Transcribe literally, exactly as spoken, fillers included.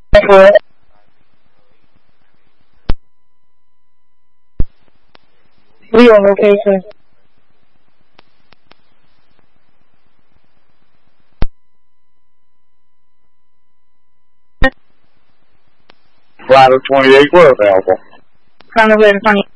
for we on location. Ladder twenty-eight, we're available. Found the way in front of